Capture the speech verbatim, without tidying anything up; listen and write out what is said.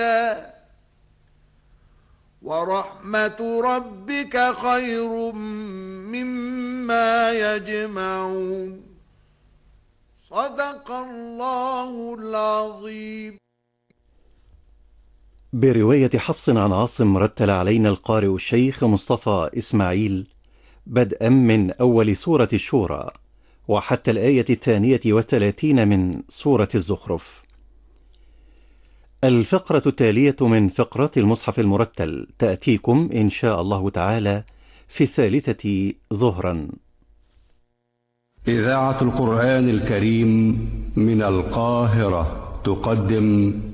ورحمة ربك خير مما يجمعون. صدق الله العظيم. برواية حفص عن عاصم رتل علينا القارئ الشيخ مصطفى إسماعيل بدءا من أول سورة الشورى وحتى الآية الثانية والثلاثين من سورة الزخرف. الفقرة التالية من فقرات المصحف المرتل تأتيكم إن شاء الله تعالى في الثالثة ظهرا. إذاعة القرآن الكريم من القاهرة تقدم